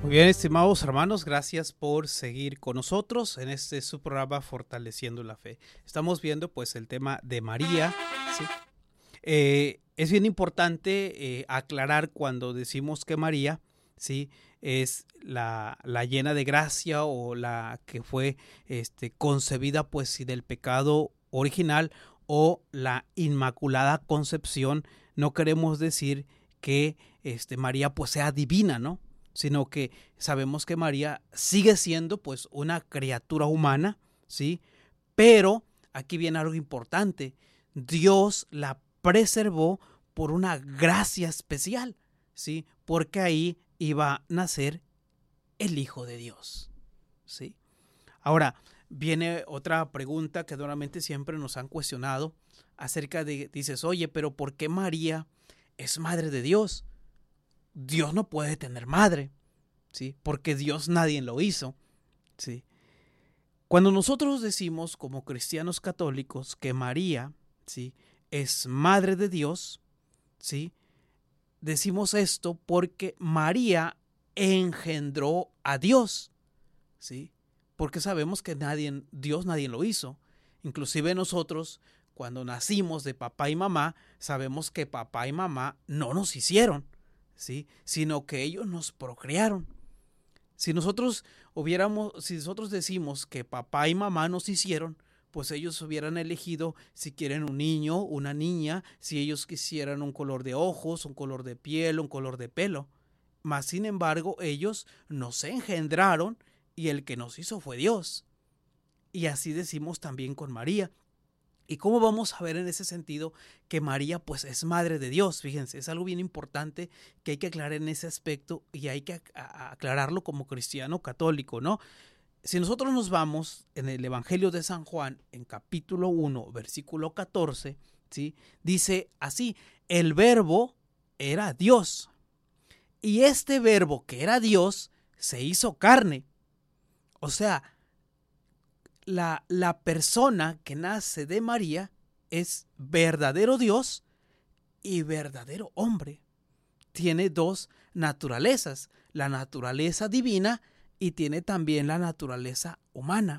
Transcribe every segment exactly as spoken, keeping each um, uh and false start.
Muy bien, estimados hermanos, gracias por seguir con nosotros en este su programa Fortaleciendo la Fe. Estamos viendo pues el tema de María, ¿sí? Eh, es bien importante eh, aclarar cuando decimos que María, ¿sí?, es la, la llena de gracia o la que fue este, concebida pues sin el pecado original o la Inmaculada Concepción. No queremos decir que este, María pues sea divina, ¿no?, sino que sabemos que María sigue siendo pues una criatura humana, ¿sí? Pero aquí viene algo importante. Dios la preservó por una gracia especial, ¿sí? Porque ahí iba a nacer el Hijo de Dios, ¿sí? Ahora, viene otra pregunta que normalmente siempre nos han cuestionado acerca de, dices, oye, pero ¿por qué María es madre de Dios? Dios no puede tener madre, ¿sí? Porque Dios nadie lo hizo, ¿sí? Cuando nosotros decimos como cristianos católicos que María, ¿sí?, es madre de Dios, ¿sí?, decimos esto porque María engendró a Dios, ¿sí? Porque sabemos que nadie, Dios nadie lo hizo. Inclusive nosotros, cuando nacimos de papá y mamá, sabemos que papá y mamá no nos hicieron, ¿sí?, sino que ellos nos procrearon. Si nosotros hubiéramos, si nosotros decimos que papá y mamá nos hicieron, pues ellos hubieran elegido si quieren un niño, una niña, si ellos quisieran un color de ojos, un color de piel, un color de pelo. Mas, sin embargo, ellos nos engendraron y el que nos hizo fue Dios. Y así decimos también con María. ¿Y cómo vamos a ver en ese sentido que María pues es madre de Dios? Fíjense, es algo bien importante que hay que aclarar en ese aspecto y hay que aclararlo como cristiano católico, ¿no? Si nosotros nos vamos en el Evangelio de San Juan, en capítulo uno, versículo catorce, ¿sí?, dice así: el verbo era Dios, y este verbo que era Dios se hizo carne. O sea, La, la persona que nace de María es verdadero Dios y verdadero hombre. Tiene dos naturalezas, la naturaleza divina y tiene también la naturaleza humana.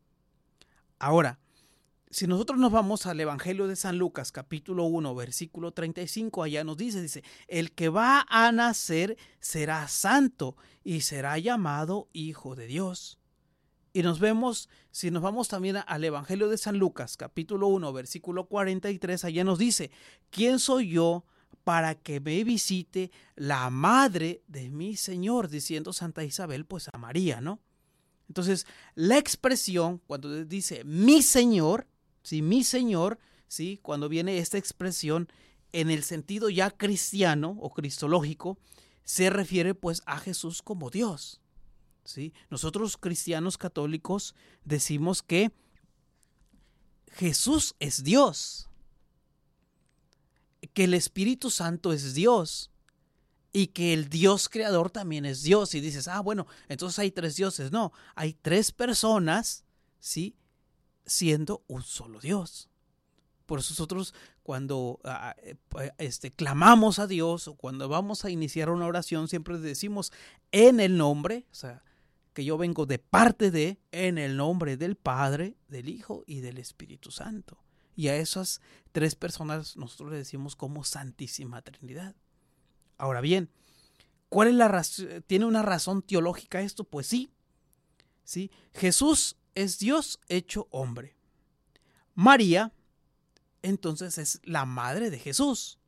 Ahora, si nosotros nos vamos al Evangelio de San Lucas, capítulo uno, versículo treinta y cinco, allá nos dice, dice, el que va a nacer será santo y será llamado Hijo de Dios. Y nos vemos, si nos vamos también al Evangelio de San Lucas, capítulo uno, versículo cuarenta y tres, allá nos dice, ¿quién soy yo para que me visite la madre de mi Señor? Diciendo Santa Isabel, pues a María, ¿no? Entonces, la expresión, cuando dice mi Señor, ¿sí?, mi Señor, ¿sí?, cuando viene esta expresión en el sentido ya cristiano o cristológico, se refiere pues a Jesús como Dios. ¿Sí? Nosotros cristianos católicos decimos que Jesús es Dios, que el Espíritu Santo es Dios y que el Dios creador también es Dios. Y dices, ah, bueno, entonces hay tres dioses. No, hay tres personas, ¿sí?, siendo un solo Dios. Por eso nosotros cuando uh, este, clamamos a Dios o cuando vamos a iniciar una oración siempre decimos en el nombre, o sea, que yo vengo de parte de, en el nombre del Padre, del Hijo y del Espíritu Santo. Y a esas tres personas nosotros le decimos como Santísima Trinidad. Ahora bien, ¿cuál es la razón? ¿Tiene una razón teológica esto? Pues sí, sí. Jesús es Dios hecho hombre. María, entonces, es la madre de Jesús.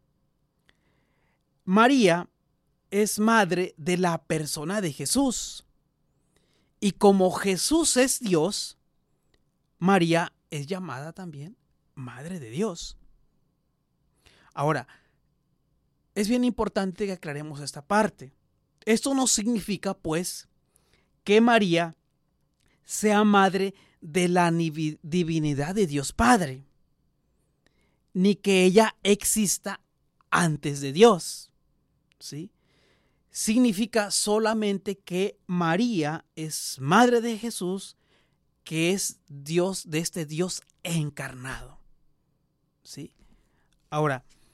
María es madre de la persona de Jesús. Y como Jesús es Dios, María es llamada también Madre de Dios. Ahora, es bien importante que aclaremos esta parte. Esto no significa, pues, que María sea madre de la divinidad de Dios Padre, ni que ella exista antes de Dios, ¿sí? Significa solamente que María es madre de Jesús, que es Dios, de este Dios encarnado, ¿sí? Ahora,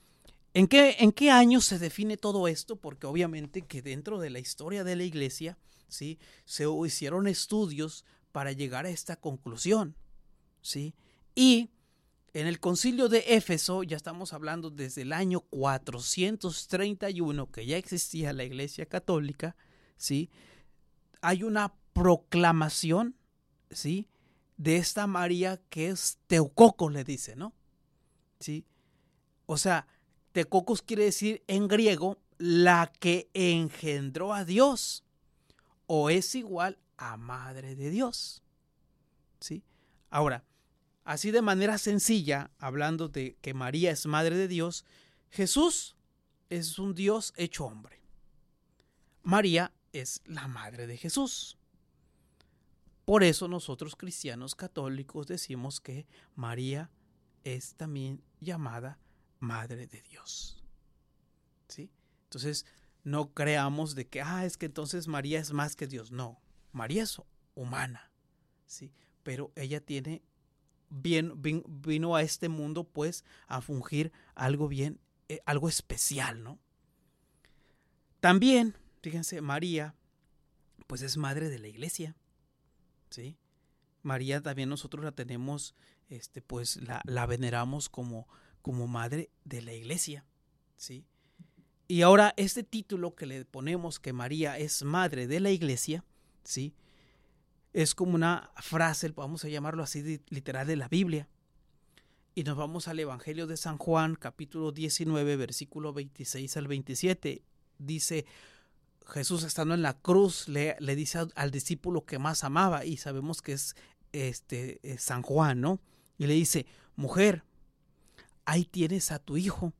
¿En qué, ¿En qué año se define todo esto? Porque obviamente que dentro de la historia de la iglesia, ¿sí?, se hicieron estudios para llegar a esta conclusión, ¿sí? Y en el concilio de Éfeso, ya estamos hablando desde el año cuatrocientos treinta y uno, que ya existía la iglesia católica, ¿sí?, hay una proclamación, ¿sí?, de esta María que es Teotokos, le dice, ¿no? ¿Sí? O sea, Teotokos quiere decir en griego la que engendró a Dios, o es igual a Madre de Dios, ¿sí? Ahora, así de manera sencilla, hablando de que María es Madre de Dios, Jesús es un Dios hecho hombre. María es la Madre de Jesús. Por eso nosotros cristianos católicos decimos que María es también llamada Madre de Dios, ¿sí? Entonces, no creamos de que, ah, es que entonces María es más que Dios. No, María es humana, ¿sí? Pero ella tiene, bien, bien, vino a este mundo pues a fungir algo bien, eh, algo especial, ¿no? También, fíjense, María pues es madre de la iglesia, ¿sí? María también nosotros la tenemos, este, pues la, la veneramos como, como madre de la iglesia, ¿sí? Y ahora este título que le ponemos, que María es madre de la iglesia, ¿sí?, es como una frase, vamos a llamarlo así, literal de la Biblia. Y nos vamos al Evangelio de San Juan, capítulo diecinueve, versículo veintiséis al veintisiete. Dice, Jesús estando en la cruz le, le dice al, al discípulo que más amaba, y sabemos que es este es San Juan, ¿no? Y le dice, mujer, ahí tienes a tu hijo.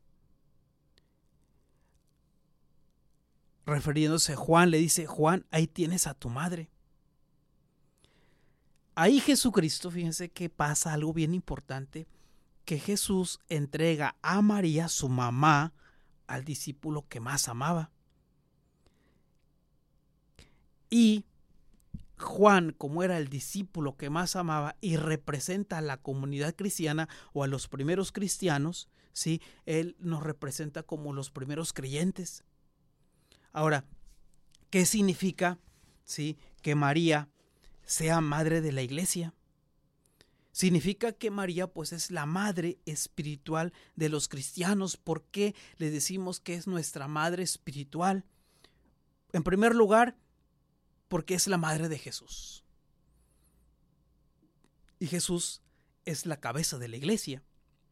Refiriéndose a Juan, le dice, Juan, ahí tienes a tu madre. Ahí Jesucristo, fíjense que pasa algo bien importante, que Jesús entrega a María, su mamá, al discípulo que más amaba. Y Juan, como era el discípulo que más amaba y representa a la comunidad cristiana o a los primeros cristianos, ¿sí?, él nos representa como los primeros creyentes. Ahora, ¿qué significa, sí, que María sea madre de la iglesia? Significa que María pues es la madre espiritual de los cristianos. ¿Por qué le decimos que es nuestra madre espiritual? En primer lugar, porque es la madre de Jesús. Y Jesús es la cabeza de la iglesia.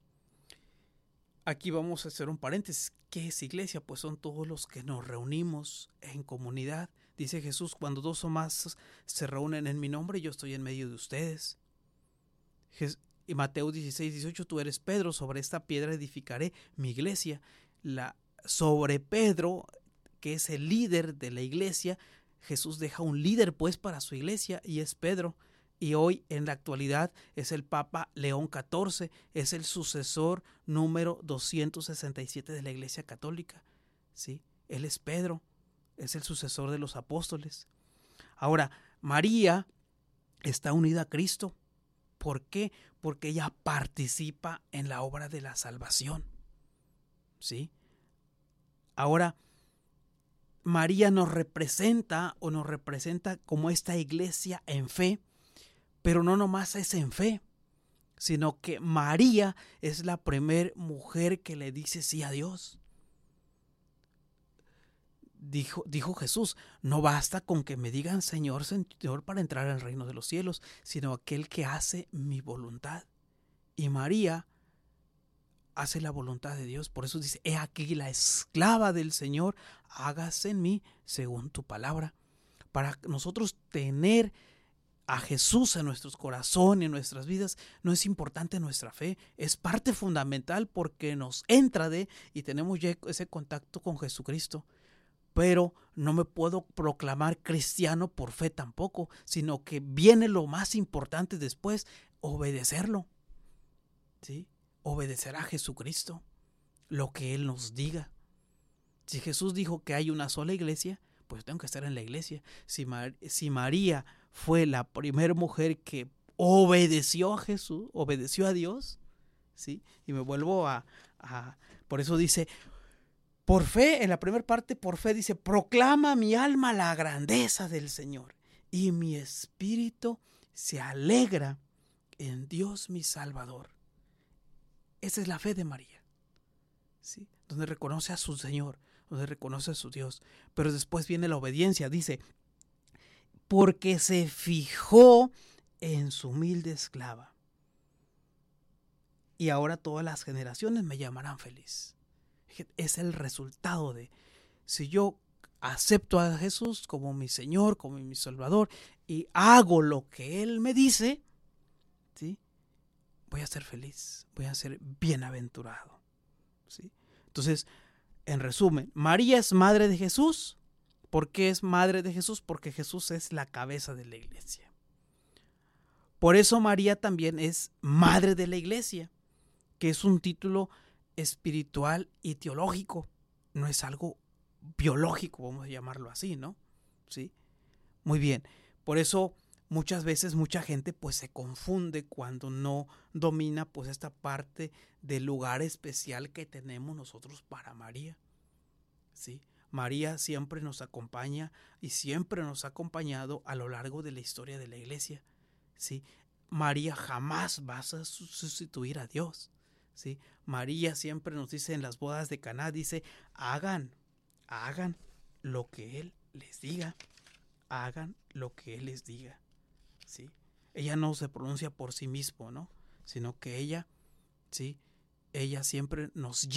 Aquí vamos a hacer un paréntesis. ¿Qué es iglesia? Pues son todos los que nos reunimos en comunidad. Dice Jesús, cuando dos o más se reúnen en mi nombre, yo estoy en medio de ustedes. Y Mateo dieciséis, dieciocho, tú eres Pedro, sobre esta piedra edificaré mi iglesia. La, sobre Pedro, que es el líder de la iglesia, Jesús deja un líder pues para su iglesia, y es Pedro. Y hoy en la actualidad es el Papa León catorce, es el sucesor número doscientos sesenta y siete de la Iglesia Católica, ¿sí? Él es Pedro, es el sucesor de los apóstoles. Ahora, María está unida a Cristo. ¿Por qué? Porque ella participa en la obra de la salvación, ¿sí? Ahora, María nos representa o nos representa como esta iglesia en fe, pero no nomás es en fe, sino que María es la primer mujer que le dice sí a Dios. Dijo, dijo Jesús, no basta con que me digan Señor, Señor para entrar al reino de los cielos, sino aquel que hace mi voluntad. Y María hace la voluntad de Dios. Por eso dice, he aquí la esclava del Señor, hágase en mí según tu palabra. Para nosotros tener a Jesús en nuestros corazones, en nuestras vidas, no es importante nuestra fe, es parte fundamental porque nos entra de y tenemos ya ese contacto con Jesucristo. Pero no me puedo proclamar cristiano por fe tampoco, sino que viene lo más importante después, obedecerlo, ¿sí? Obedecer a Jesucristo, lo que Él nos diga. Si Jesús dijo que hay una sola iglesia, pues tengo que estar en la iglesia. Si, Mar- si María fue la primera mujer que obedeció a Jesús, obedeció a Dios, ¿sí? Y me vuelvo a, a... Por eso dice, Por fe, en la primera parte, por fe dice, proclama mi alma la grandeza del Señor y mi espíritu se alegra en Dios mi Salvador. Esa es la fe de María, ¿sí? Donde reconoce a su Señor, donde reconoce a su Dios. Pero después viene la obediencia, dice, porque se fijó en su humilde esclava. Y ahora todas las generaciones me llamarán feliz. Es el resultado de, si yo acepto a Jesús como mi Señor, como mi Salvador, y hago lo que Él me dice, ¿sí? Voy a ser feliz, voy a ser bienaventurado, ¿sí? Entonces, en resumen, María es madre de Jesús. ¿Por qué es madre de Jesús? Porque Jesús es la cabeza de la iglesia. Por eso María también es madre de la iglesia, que es un título espiritual y teológico. No es algo biológico, vamos a llamarlo así, ¿no? ¿Sí? Muy bien. Por eso muchas veces mucha gente pues se confunde cuando no domina pues esta parte del lugar especial que tenemos nosotros para María. ¿Sí? María siempre nos acompaña y siempre nos ha acompañado a lo largo de la historia de la iglesia, ¿sí? María jamás va a sustituir a Dios, ¿sí? María siempre nos dice en las bodas de Caná, dice, hagan, hagan lo que Él les diga, hagan lo que Él les diga, ¿sí? Ella no se pronuncia por sí mismo, ¿no? Sino que ella, ¿sí? Ella siempre nos